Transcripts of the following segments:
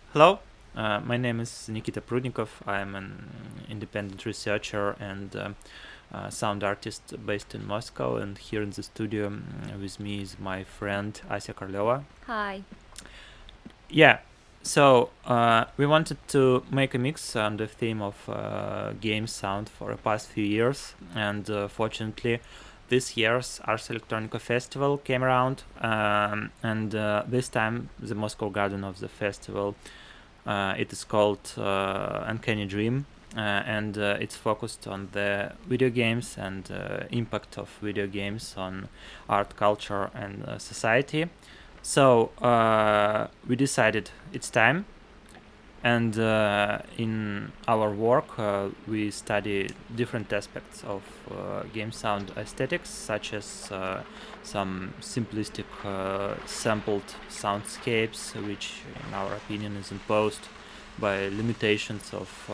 Hello, my name is Nikita Prudnikov. I'm an independent researcher and sound artist based in Moscow. And here in the studio with me is my friend Asya Karlova. Hi. Yeah, so we wanted to make a mix on the theme of game sound for the past few years. And fortunately, this year's Ars Electronica Festival came around. And this time, the Moscow Garden of the festival. It is called Uncanny Dream, and it's focused on the video games and impact of video games on art, culture, and society. So we decided it's time, and in our work we study different aspects of game sound aesthetics, such as some simplistic sampled soundscapes, which in our opinion is imposed by limitations of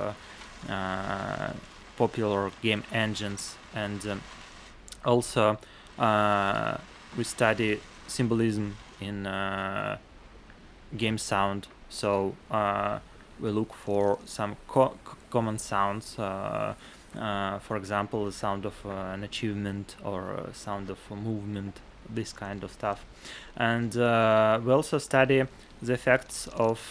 popular game engines, and also we study symbolism in game sound. So we look for some common sounds. For example, the sound of an achievement or a sound of a movement, this kind of stuff. And we also study the effects of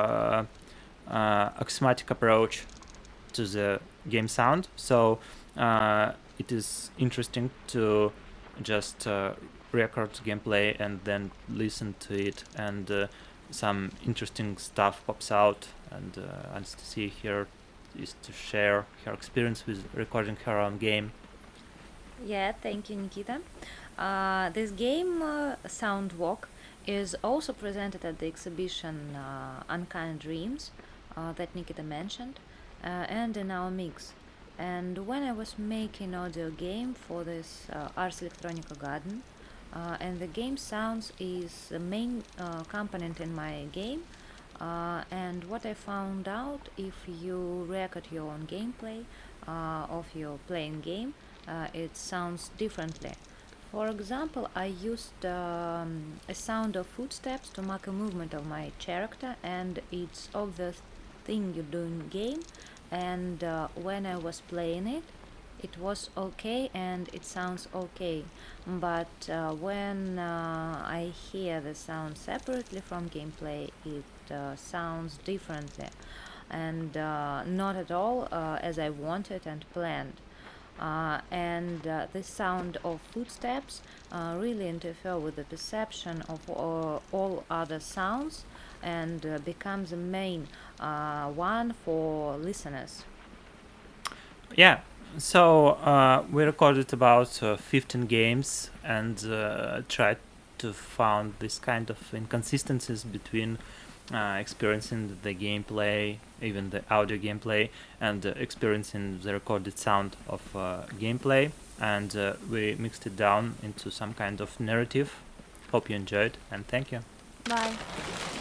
axiomatic approach to the game sound. So it is interesting to just record gameplay and then listen to it, and some interesting stuff pops out. And Anastasia here is to share her experience with recording her own game. Yeah, thank you, Nikita. This game, Soundwalk, is also presented at the exhibition Uncanny Dreams that Nikita mentioned, and in our mix. And when I was making audio game for this Ars Electronica Garden, and the game sounds is the main component in my game. And what I found out, if you record your own gameplay of your playing game, it sounds differently. For example, I used a sound of footsteps to mark a movement of my character, and it's obvious thing you do in game. And when I was playing it, it was okay and it sounds okay. But when I hear the sound separately from gameplay, it sounds differently and not at all as I wanted and planned. And the sound of footsteps really interfere with the perception of all other sounds and becomes the main one for listeners. Yeah, so we recorded about 15 games and tried to find this kind of inconsistencies between experiencing the gameplay, even the audio gameplay, and experiencing the recorded sound of gameplay. And we mixed it down into some kind of narrative. Hope you enjoyed, and thank you. Bye.